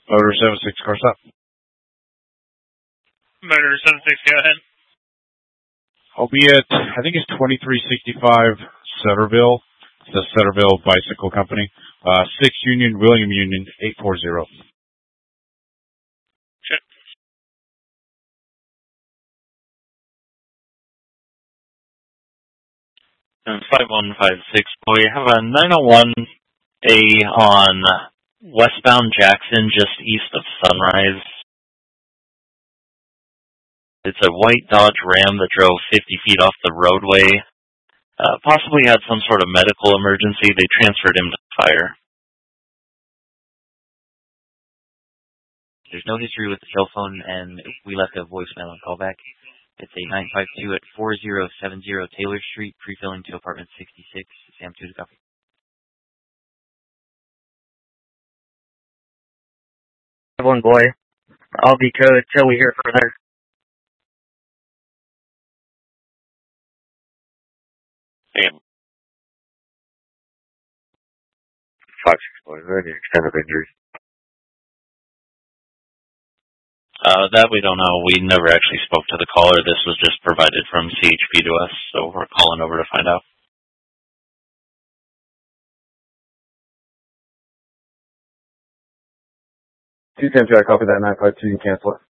Motor 76, car stop. Motor 76, go ahead. I'll be at, I think it's 2365 Sutterville. It's the Sutterville Bicycle Company. 6 Union, William Union, 840. Check. 5156, boy. You have a 901A on westbound Jackson, just east of Sunrise. It's a white Dodge Ram that drove 50 feet off the roadway. Possibly had some sort of medical emergency. They transferred him to fire. There's no history with the cell phone, and we left a voicemail and callback. It's a 952 at 4070 Taylor Street, pre-filling to apartment 66. Sam 2 to copy. One boy. I'll be code till we hear further. Sam. Fox 6 boy, any extent of injuries? That we don't know. We never actually spoke to the caller. This was just provided from CHP to us, so we're calling over to find out. 210, I copy that 952, you cancel it.